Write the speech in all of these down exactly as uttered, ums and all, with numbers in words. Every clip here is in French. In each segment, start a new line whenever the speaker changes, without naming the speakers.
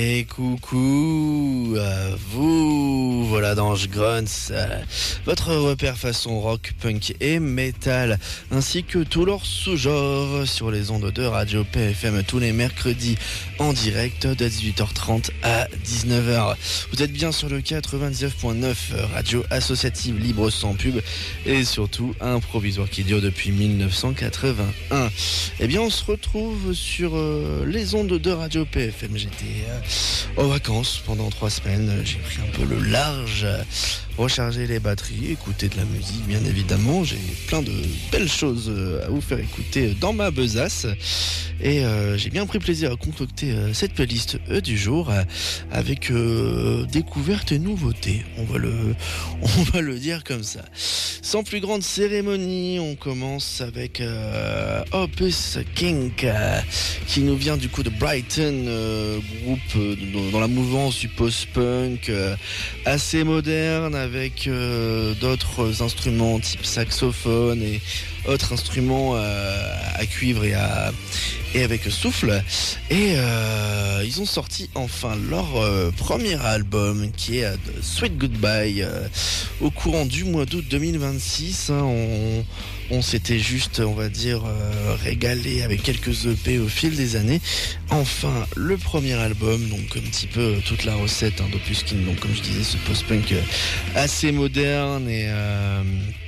Et coucou à vous, voilà dans Grunts, euh, votre repère façon rock, punk et metal, ainsi que tous leurs sous-genres sur les ondes de Radio P F M tous les mercredis en direct de dix-huit heures trente à dix-neuf heures. Vous êtes bien sur le quatre-vingt-dix-neuf point neuf, radio associative libre sans pub et surtout un provisoire qui dure depuis mille neuf cent quatre-vingt-un. Eh bien on se retrouve sur euh, les ondes de Radio P F M. J'étais euh, en vacances pendant trois semaines, j'ai pris un peu le large, recharger les batteries, écouter de la musique bien évidemment. J'ai plein de belles choses à vous faire écouter dans ma besace et euh, j'ai bien pris plaisir à concocter euh, cette playlist euh, du jour euh, avec euh, découvertes et nouveautés, on va le on va le dire comme ça. Sans plus grande cérémonie, on commence avec euh, Opus Kink euh, qui nous vient du coup de Brighton, euh, groupe euh, dans la mouvance du post-punk euh, assez moderne avec euh, d'autres instruments type saxophone et autres instruments euh, à cuivre et à et avec souffle. Et euh, ils ont sorti enfin leur euh, premier album qui est euh, Sweet Goodbye euh, au courant du mois d'août deux mille vingt-six. Hein, on on s'était juste, on va dire, euh, régalé avec quelques E P au fil des années. Enfin, le premier album, donc un petit peu toute la recette hein, d'Opus Kink, donc comme je disais, ce post-punk assez moderne et euh,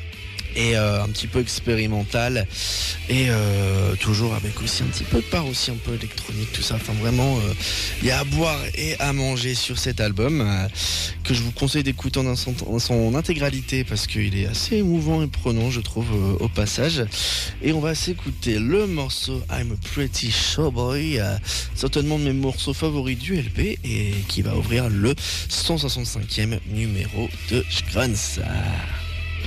et euh, un petit peu expérimental et euh, toujours avec aussi un petit peu de part aussi un peu électronique, tout ça. Enfin vraiment il euh, y a à boire et à manger sur cet album euh, que je vous conseille d'écouter en son, en son intégralité parce qu'il est assez émouvant et prenant je trouve euh, au passage. Et on va s'écouter le morceau I'm a Pretty Showboy, euh, certainement de mes morceaux favoris du L P et qui va ouvrir le cent soixante-cinquième numéro de Grunts.